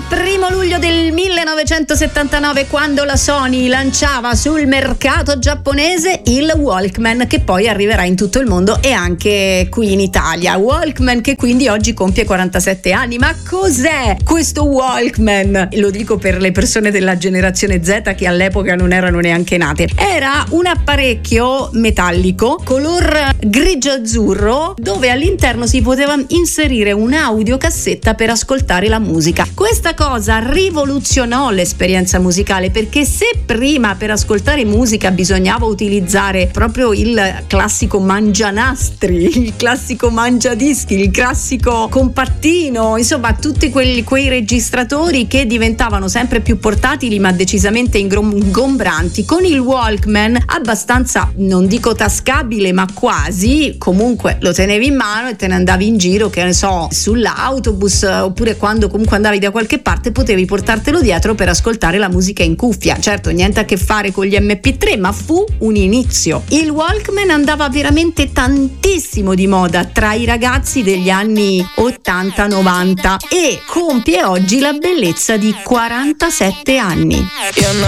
1 luglio del 1979, quando la Sony lanciava sul mercato giapponese il Walkman, che poi arriverà in tutto il mondo e anche qui in Italia. Walkman che quindi oggi compie 47 anni. Ma cos'è questo Walkman? Lo dico per le persone della generazione Z che all'epoca non erano neanche nate. Era un apparecchio metallico color grigio-azzurro dove all'interno si poteva inserire un'audiocassetta per ascoltare la musica. Questa cosa rivoluzionò l'esperienza musicale, perché se prima per ascoltare musica bisognava utilizzare proprio il classico mangianastri, il classico mangiadischi, il classico compattino, insomma tutti quei registratori che diventavano sempre più portatili ma decisamente ingombranti, con il Walkman abbastanza, non dico tascabile ma quasi, comunque lo tenevi in mano e te ne andavi in giro, che ne so, sull'autobus oppure quando comunque andavi da qualche parte potevi portartelo dietro per ascoltare la musica in cuffia. Certo, niente a che fare con gli MP3, ma fu un inizio. Il Walkman andava veramente tantissimo di moda tra i ragazzi degli anni 80-90 e compie oggi la bellezza di 47 anni.